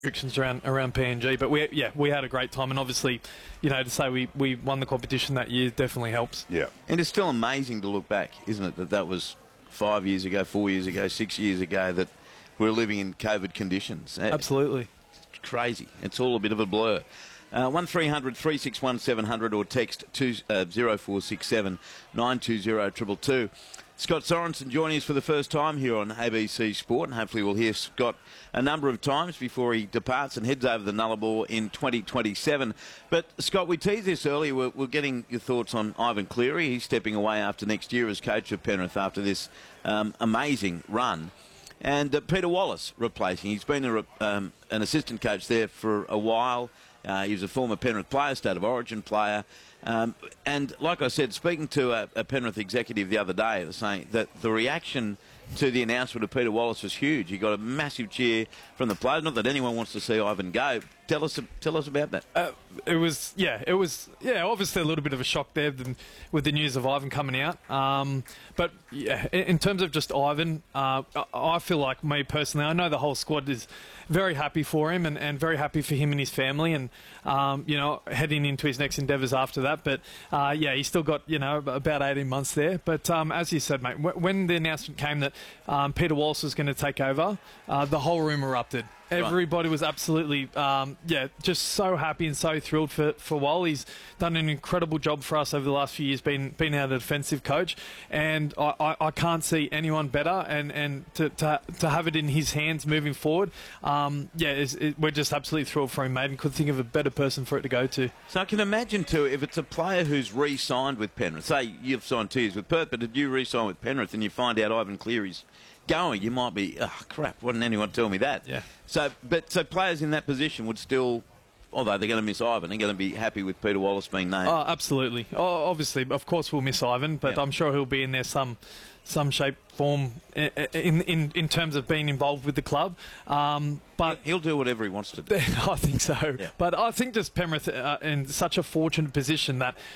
restrictions around PNG, but we had a great time, and obviously, to say we won the competition that year definitely helps. Yeah, and it's still amazing to look back, isn't it? That was 5 years ago, 4 years ago, 6 years ago that we're living in COVID conditions. Absolutely, it's crazy. It's all a bit of a blur. 1300 361 700 or text 0467 920 222. Scott Sorensen joining us for the first time here on ABC Sport, and hopefully we'll hear Scott a number of times before he departs and heads over the Nullarbor in 2027. But, Scott, we teased this earlier. We're getting your thoughts on Ivan Cleary. He's stepping away after next year as coach of Penrith after this amazing run. And Peter Wallace replacing. He's been an assistant coach there for a while. He was a former Penrith player, State of Origin player. And like I said, speaking to a Penrith executive the other day, they're saying that the reaction to the announcement of Peter Wallace was huge. He got a massive cheer from the players. Not that anyone wants to see Ivan go. Tell us about that. It was obviously a little bit of a shock there with the news of Ivan coming out. But yeah, in terms of just Ivan, I feel like, me personally, I know the whole squad is very happy for him and very happy for him and his family, and heading into his next endeavours after that. But he's still got about 18 months there. But as you said, mate, when the announcement came that Peter Wallace was going to take over, the whole room erupted. Everybody was absolutely, just so happy and so thrilled for Wall. He's done an incredible job for us over the last few years, being our defensive coach, and I can't see anyone better. And to have it in his hands moving forward, we're just absolutely thrilled for him, mate, and couldn't think of a better person for it to go to. So I can imagine too, if it's a player who's re-signed with Penrith, say you've signed 2 years with Perth, but did you re-sign with Penrith and you find out Ivan Cleary's going, you might be, oh crap, why didn't anyone tell me that? Yeah. So players in that position would still, although they're going to miss Ivan, they're going to be happy with Peter Wallace being named. Oh, absolutely. Oh, obviously, of course we'll miss Ivan, but I'm sure he'll be in there some shape, form, in terms of being involved with the club. But he'll do whatever he wants to do. I think so. Yeah. But I think just Penrith in such a fortunate position that